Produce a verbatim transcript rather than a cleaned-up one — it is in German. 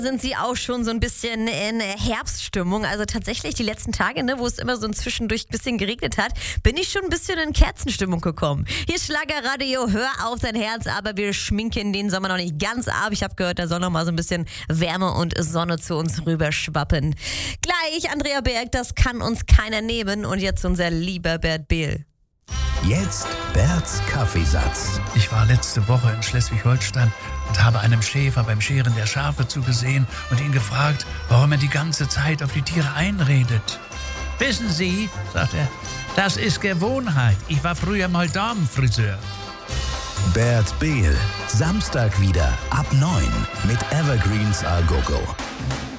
Sind Sie auch schon so ein bisschen in Herbststimmung? Also tatsächlich die letzten Tage, ne, wo es immer so ein zwischendurch ein bisschen geregnet hat, bin ich schon ein bisschen in Kerzenstimmung gekommen. Hier ist Schlagerradio, hör auf dein Herz, aber wir schminken den Sommer noch nicht ganz ab. Ich habe gehört, da soll noch mal so ein bisschen Wärme und Sonne zu uns rüberschwappen. Gleich, Andrea Berg, das kann uns keiner nehmen. Und jetzt unser lieber Bert Behl. Jetzt Berts Kaffeesatz. Ich war letzte Woche in Schleswig-Holstein und habe einem Schäfer beim Scheren der Schafe zugesehen und ihn gefragt, warum er die ganze Zeit auf die Tiere einredet. Wissen Sie, sagt er, das ist Gewohnheit. Ich war früher mal Damenfriseur. Bert Behl, Samstag wieder ab neun mit Evergreens A Go Go.